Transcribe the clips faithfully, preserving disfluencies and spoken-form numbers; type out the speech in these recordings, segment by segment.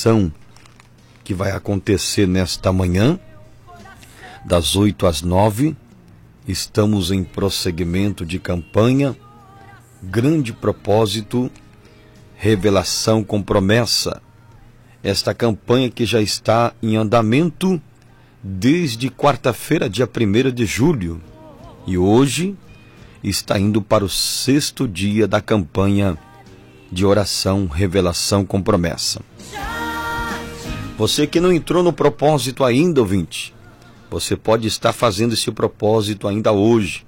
oração que vai acontecer nesta manhã, das oito às nove. Estamos em prosseguimento de campanha, grande propósito, revelação com promessa. Esta campanha que já está em andamento desde quarta-feira, dia primeiro de julho. E hoje está indo para o sexto dia da campanha de oração, revelação com promessa. Você que não entrou no propósito ainda, ouvinte, você pode estar fazendo esse propósito ainda hoje,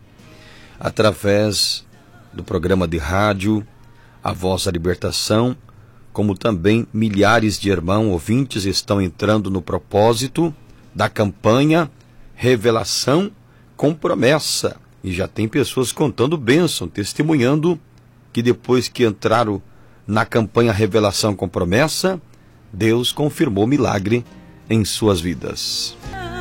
através do programa de rádio, A Voz da Libertação, como também milhares de irmãos ouvintes estão entrando no propósito da campanha Revelação com Promessa. E já tem pessoas contando bênção, testemunhando que depois que entraram na campanha Revelação com Promessa, Deus confirmou milagre em suas vidas.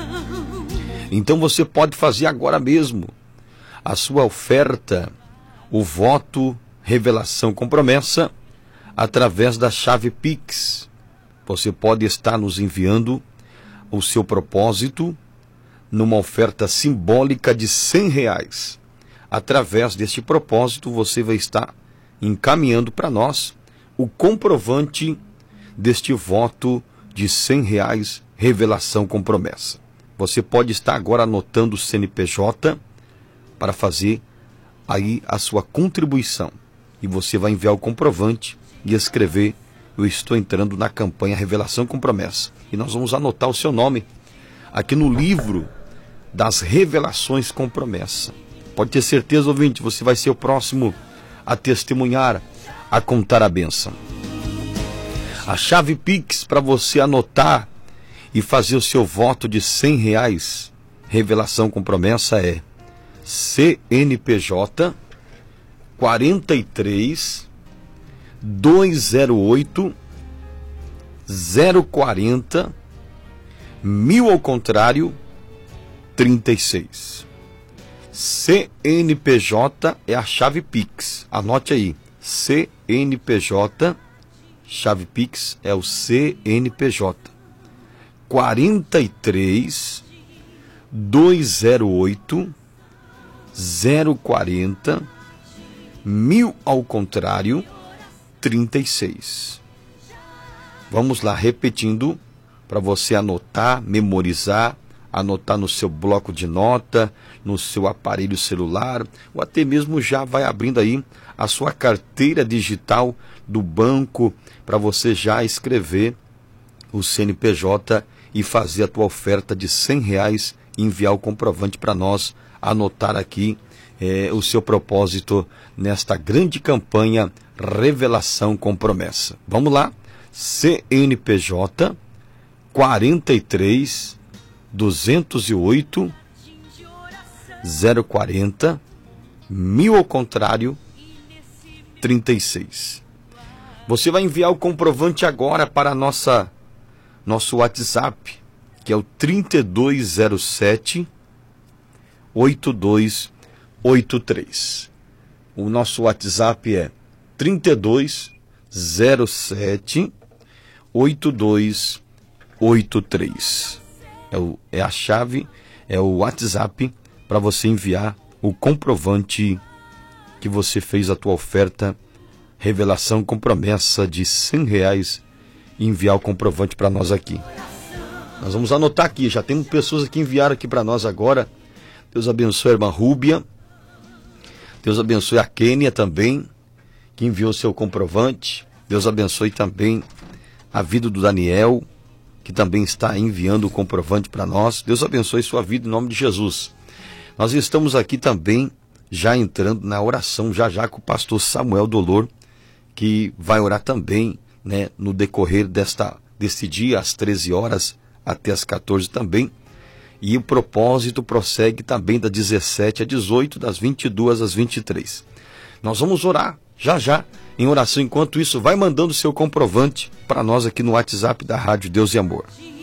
Então você pode fazer agora mesmo a sua oferta, o voto Revelação com Promessa, através da chave Pix. Você pode estar nos enviando o seu propósito numa oferta simbólica de cem reais. Através deste propósito, você vai estar encaminhando para nós o comprovante deste voto de cem reais, Revelação com Promessa. Você pode estar agora anotando o C N P J para fazer aí a sua contribuição. E você vai enviar o comprovante e escrever: eu estou entrando na campanha Revelação com Promessa. E nós vamos anotar o seu nome aqui no livro das Revelações com Promessa. Pode ter certeza, ouvinte, você vai ser o próximo a testemunhar, a contar a bênção. A chave Pix para você anotar e fazer o seu voto de cem reais, Revelação com Promessa, é C N P J quarenta e três, duzentos e oito, zero quarenta, mil ao contrário, trinta e seis. C N P J é a chave Pix. Anote aí. C N P J, chave Pix é o C N P J. quarenta e três, duzentos e oito, zero quarenta, mil ao contrário, trinta e seis. Vamos lá, repetindo, para você anotar, memorizar, anotar no seu bloco de nota, no seu aparelho celular, ou até mesmo já vai abrindo aí a sua carteira digital do banco, para você já escrever o C N P J e fazer a tua oferta de cem reais, enviar o comprovante para nós, anotar aqui é, o seu propósito nesta grande campanha Revelação com Promessa. Vamos lá, C N P J quarenta e três, duzentos e oito, zero quarenta, mil ao contrário, trinta e seis. Você vai enviar o comprovante agora para a nossa, nosso WhatsApp, que é o trinta e dois zero sete, oitenta e dois oitenta e três. O nosso WhatsApp é trinta e dois zero sete, oitenta e dois oitenta e três. É, o, é a chave, é o WhatsApp para você enviar o comprovante que você fez a tua oferta Revelação com Promessa de cem reais, e enviar o comprovante para nós aqui. Nós vamos anotar aqui, já temos pessoas que enviaram aqui para nós agora. Deus abençoe a irmã Rúbia. Deus abençoe a Kênia também, que enviou seu comprovante. Deus abençoe também a vida do Daniel, que também está enviando o comprovante para nós. Deus abençoe sua vida em nome de Jesus. Nós estamos aqui também já entrando na oração, já já com o pastor Samuel Dolor, que vai orar também, né, no decorrer desta, deste dia, às treze horas até às quatorze também. E o propósito prossegue também das dezessete às dezoito, das vinte e duas às vinte e três. Nós vamos orar já já em oração. Enquanto isso, vai mandando seu comprovante para nós aqui no WhatsApp da Rádio Deus e Amor.